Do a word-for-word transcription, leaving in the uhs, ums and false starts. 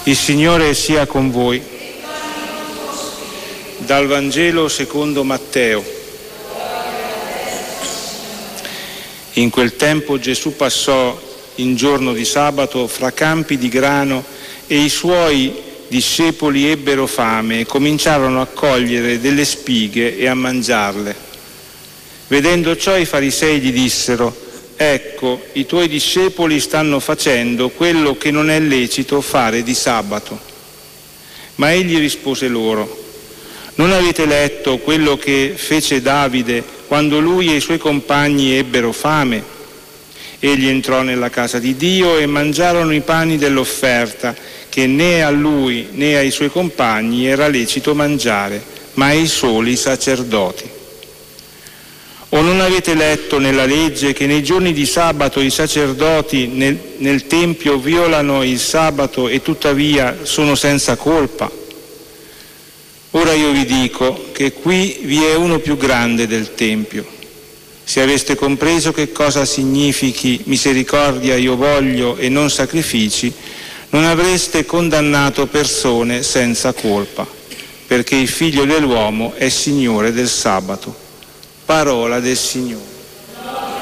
Il Signore sia con voi. Dal Vangelo secondo Matteo. In quel tempo Gesù passò in giorno di sabato fra campi di grano e i suoi discepoli ebbero fame e cominciarono a cogliere delle spighe e a mangiarle. Vedendo ciò i farisei gli dissero: ecco, i tuoi discepoli stanno facendo quello che non è lecito fare di sabato. Ma egli rispose loro: non avete letto quello che fece Davide quando lui e i suoi compagni ebbero fame? Egli entrò nella casa di Dio e mangiarono i pani dell'offerta, che né a lui né ai suoi compagni era lecito mangiare, ma ai soli sacerdoti. O non avete letto nella legge che nei giorni di sabato i sacerdoti nel, nel Tempio violano il sabato e tuttavia sono senza colpa? Ora io vi dico che qui vi è uno più grande del Tempio. Se aveste compreso che cosa significhi misericordia io voglio e non sacrifici, non avreste condannato persone senza colpa, perché il Figlio dell'uomo è Signore del sabato. Parola del Signore.